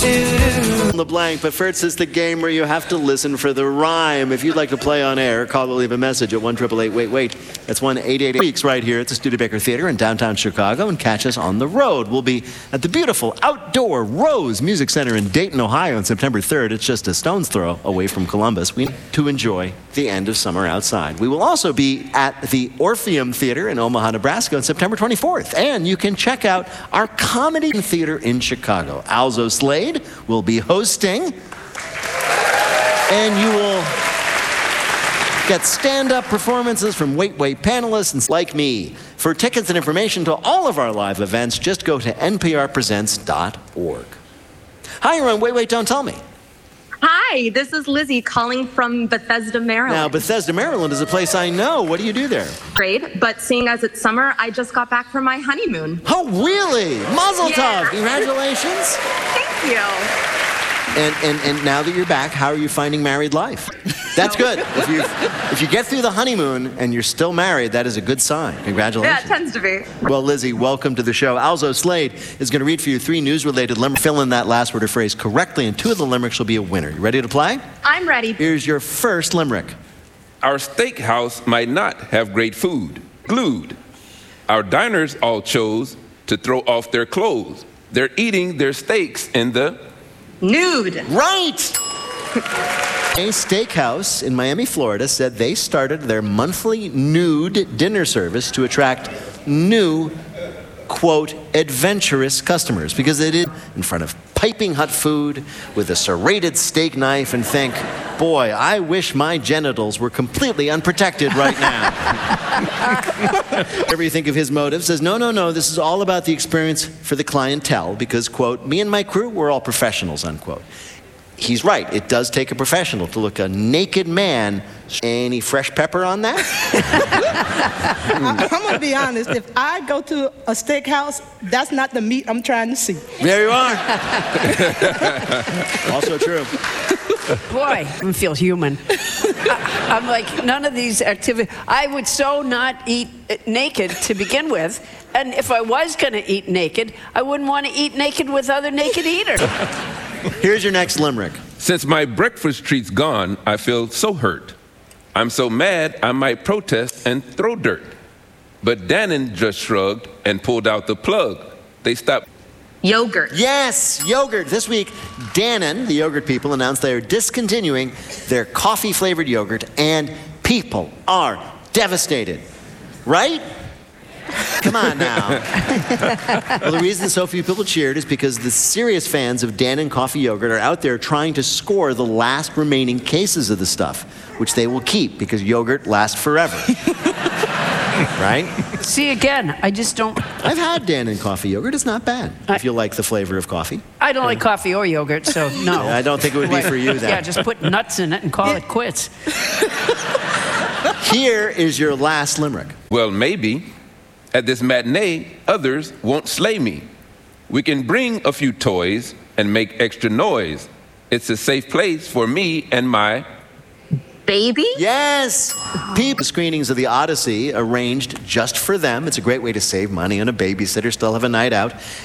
The blank, but first is the game where you have to listen for the rhyme. If you'd like to play on air, call or leave a message at 1-888-WAIT-WAIT. That's 1-888 weeks right here at the Studebaker Theater in downtown Chicago, and catch us on the road. We'll be at the beautiful outdoor Rose Music Center in Dayton, Ohio on September 3rd. It's just a stone's throw away from Columbus. We need to enjoy the end of summer outside. We will also be at the Orpheum Theater in Omaha, Nebraska on September 24th. And you can check out our comedy theater in Chicago. Alzo Slade will be hosting, and you will get stand-up performances from Wait Wait panelists and like me. For tickets and information to all of our live events, just go to nprpresents.org. Hi, you're on Wait Wait, Don't Tell Me. Hi, this is Lizzie calling from Bethesda, Maryland. Now, Bethesda, Maryland is a place I know. What do you do there? Great, but seeing as it's summer, I just got back from my honeymoon. Oh, really? Mazel tov. Yeah. Congratulations. Thank you. And now that you're back, how are you finding married life? That's good. If you get through the honeymoon and you're still married, that is a good sign. Congratulations. Yeah, it tends to be. Well, Lizzie, welcome to the show. Alzo Slade is going to read for you 3 news-related limericks. Fill in that last word or phrase correctly, and 2 of the limericks will be a winner. You ready to play? I'm ready. Here's your first limerick. Our steakhouse might not have great food. Glued. Our diners all chose to throw off their clothes. They're eating their steaks in the... Nude. Right! A steakhouse in Miami, Florida said they started their monthly nude dinner service to attract new, quote, adventurous customers, because they did in front of piping hot food with a serrated steak knife and think, boy, I wish my genitals were completely unprotected right now. Whatever you think of his motive, says, no, this is all about the experience for the clientele because, quote, me and my crew, we're all professionals, unquote. He's right. It does take a professional to look a naked man. Any fresh pepper on that? I'm going to be honest. If I go to a steakhouse, that's not the meat I'm trying to see. There you are. Also true. Boy, I feel human. I'm like, none of these activities. I would so not eat naked to begin with. And if I was going to eat naked, I wouldn't want to eat naked with other naked eaters. Here's your next limerick. Since my breakfast treat's gone, I feel so hurt. I'm so mad I might protest and throw dirt. But Dannon just shrugged and pulled out the plug. They stopped. Yogurt. Yes, yogurt. This week, Dannon, the yogurt people, announced they are discontinuing their coffee-flavored yogurt, and people are devastated. Right? Come on now. Well, the reason so few people cheered is because the serious fans of Dannon coffee yogurt are out there trying to score the last remaining cases of the stuff, which they will keep because yogurt lasts forever. Right? See, again, I just don't... I've had Dannon coffee yogurt. It's not bad if you like the flavor of coffee. I don't like coffee or yogurt, so no. I don't think it would be for you then. Yeah, just put nuts in it and call it quits. Here is your last limerick. Well, maybe. At this matinee, others won't slay me. We can bring a few toys and make extra noise. It's a safe place for me and my... Baby? Yes! People screenings of The Odyssey arranged just for them. It's a great way to save money on a babysitter, still have a night out.